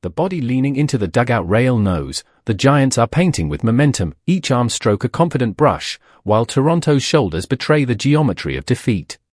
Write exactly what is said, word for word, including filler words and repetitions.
the body leaning into the dugout rail knows, the Giants are painting with momentum, each arm stroke a confident brush, while Toronto's shoulders betray the geometry of defeat.